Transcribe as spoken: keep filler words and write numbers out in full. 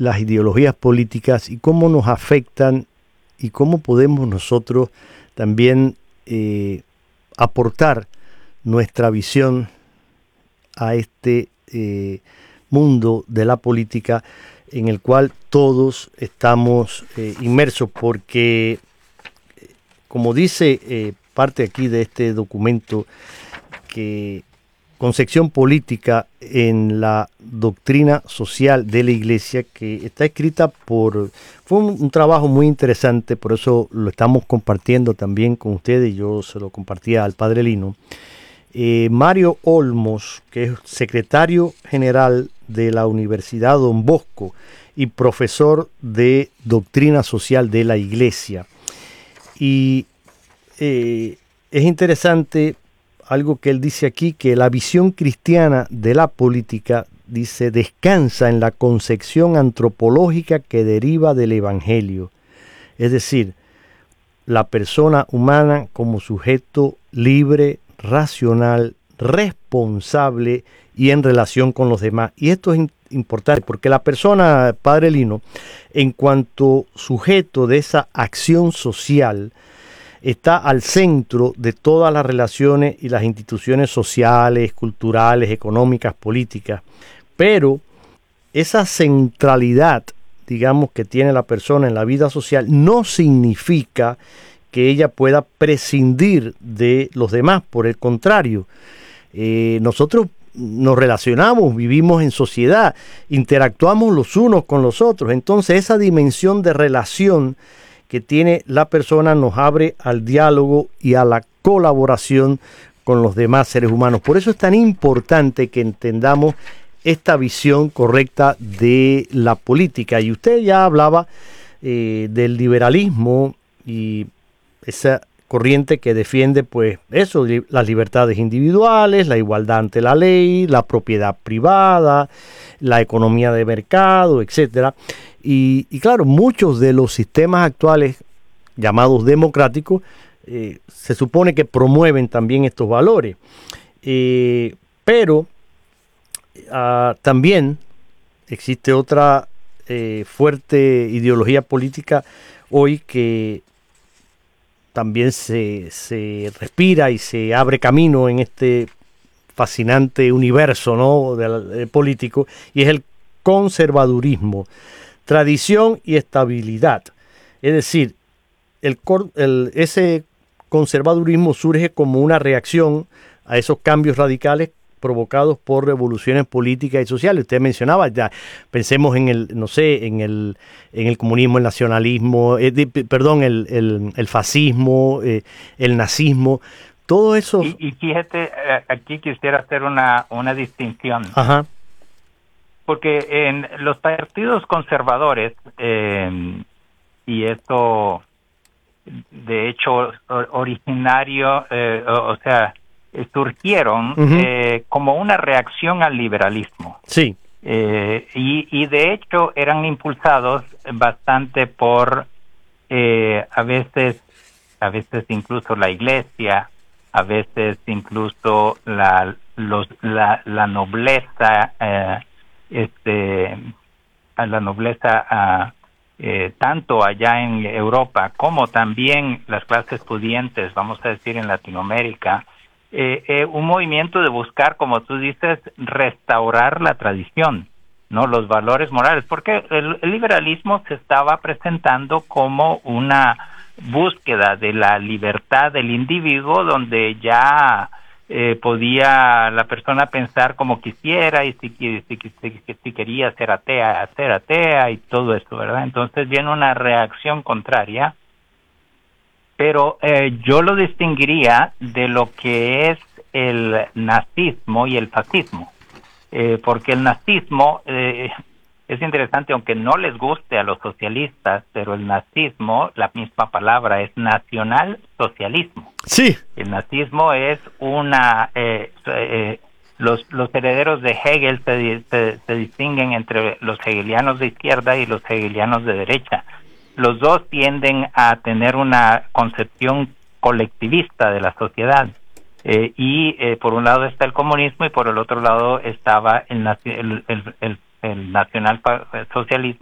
las ideologías políticas y cómo nos afectan y cómo podemos nosotros también eh, aportar nuestra visión a este eh, mundo de la política en el cual todos estamos eh, inmersos, porque como dice eh, parte aquí de este documento, que concepción política en la doctrina social de la Iglesia, que está escrita por, fue un, un trabajo muy interesante, por eso lo estamos compartiendo también con ustedes, yo se lo compartía al Padre Lino. Eh, Mario Olmos, que es secretario general de la Universidad Don Bosco y profesor de doctrina social de la Iglesia. Y eh, es interesante algo que él dice aquí, que la visión cristiana de la política, dice, descansa en la concepción antropológica que deriva del Evangelio. Es decir, la persona humana como sujeto libre, racional, responsable y en relación con los demás. Y esto es importante porque la persona, Padre Lino, en cuanto sujeto de esa acción social, está al centro de todas las relaciones y las instituciones sociales, culturales, económicas, políticas. Pero esa centralidad, digamos, que tiene la persona en la vida social no significa que ella pueda prescindir de los demás. Por el contrario, eh, nosotros nos relacionamos, vivimos en sociedad, interactuamos los unos con los otros. Entonces esa dimensión de relación que tiene la persona nos abre al diálogo y a la colaboración con los demás seres humanos. Por eso es tan importante que entendamos esta visión correcta de la política. Y usted ya hablaba eh, del liberalismo y esa corriente que defiende, pues, eso, las libertades individuales, la igualdad ante la ley, la propiedad privada, la economía de mercado, etcétera. Y, y claro, muchos de los sistemas actuales llamados democráticos eh, se supone que promueven también estos valores. Eh, pero uh, también existe otra eh, fuerte ideología política hoy que también se, se respira y se abre camino en este fascinante universo, ¿no?, del, del político, y es el conservadurismo. Tradición y estabilidad. Es decir, el, el, ese conservadurismo surge como una reacción a esos cambios radicales provocados por revoluciones políticas y sociales. Usted mencionaba, ya pensemos en el, no sé, en el, en el comunismo, el nacionalismo, eh, de, perdón, el, el, el fascismo, eh, el nazismo, todo eso. Y, y fíjate, aquí quisiera hacer una, una distinción. Ajá. Porque en los partidos conservadores, eh, y esto, de hecho, originario, eh, o, o sea, surgieron uh-huh. eh, como una reacción al liberalismo. Sí. Eh, y, y de hecho eran impulsados bastante por, eh, a veces, a veces incluso la iglesia, a veces incluso la, los, la, la nobleza, eh, este a la nobleza a, eh, tanto allá en Europa como también las clases pudientes, vamos a decir en Latinoamérica, eh, eh, un movimiento de buscar, como tú dices, restaurar la tradición, no los valores morales, porque el, el liberalismo se estaba presentando como una búsqueda de la libertad del individuo, donde ya Eh, podía la persona pensar como quisiera y si, si, si, si quería ser atea, ser atea y todo eso, ¿verdad? Entonces viene una reacción contraria, pero eh, yo lo distinguiría de lo que es el nazismo y el fascismo, eh, porque el nazismo eh, es interesante, aunque no les guste a los socialistas, pero el nazismo, la misma palabra es nacional socialismo. Sí. El nazismo es una... Eh, eh, los, los herederos de Hegel se, se, se distinguen entre los hegelianos de izquierda y los hegelianos de derecha. Los dos tienden a tener una concepción colectivista de la sociedad. Eh, y eh, por un lado está el comunismo y por el otro lado estaba el, el, el, el, el nacional socialismo.